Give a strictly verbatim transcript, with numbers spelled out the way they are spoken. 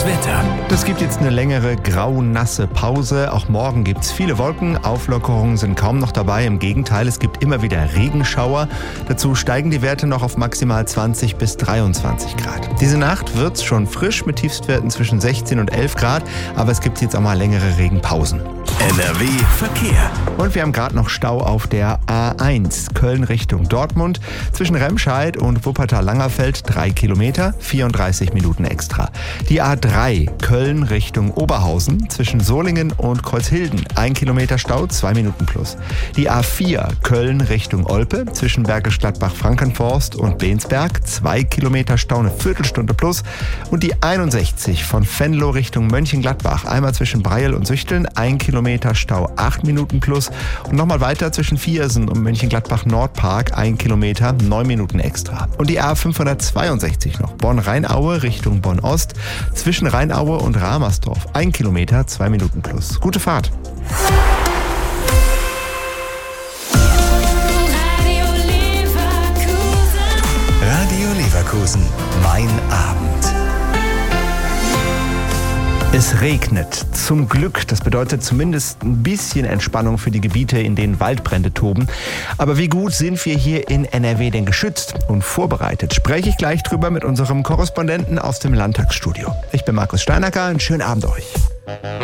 Wetter. Es gibt jetzt eine längere grau-nasse Pause. Auch morgen gibt es viele Wolken. Auflockerungen sind kaum noch dabei. Im Gegenteil, es gibt immer wieder Regenschauer. Dazu steigen die Werte noch auf maximal zwanzig bis dreiundzwanzig Grad. Diese Nacht wird es schon frisch mit Tiefstwerten zwischen sechzehn und elf Grad. Aber es gibt jetzt auch mal längere Regenpausen. N R W Verkehr. Und wir haben gerade noch Stau auf der A eins, Köln Richtung Dortmund. Zwischen Remscheid und Wuppertal-Langerfeld drei Kilometer, vierunddreißig Minuten extra. Die A drei, Köln Richtung Oberhausen. Zwischen Solingen und Kreuzhilden ein Kilometer Stau, zwei Minuten plus. Die A vier, Köln Richtung Olpe. Zwischen Bergisch Gladbach-Frankenforst und Bensberg zwei Kilometer Stau, eine Viertelstunde plus. Und die einundsechzig von Venlo Richtung Mönchengladbach. Einmal zwischen Breil und Süchteln, ein Kilometer Stau, acht Minuten plus. Und nochmal weiter zwischen Viersen und Mönchengladbach-Nordpark, ein Kilometer, neun Minuten extra. Und die A fünfhundertzweiundsechzig noch, Bonn-Rheinaue Richtung Bonn-Ost. Zwischen Rheinaue und Ramersdorf, ein Kilometer, zwei Minuten plus. Gute Fahrt. Radio Leverkusen. Mein Abend. Es regnet. Zum Glück. Das bedeutet zumindest ein bisschen Entspannung für die Gebiete, in denen Waldbrände toben. Aber wie gut sind wir hier in N R W denn geschützt und vorbereitet? Spreche ich gleich drüber mit unserem Korrespondenten aus dem Landtagsstudio. Ich bin Markus Steinacker. Einen schönen Abend euch.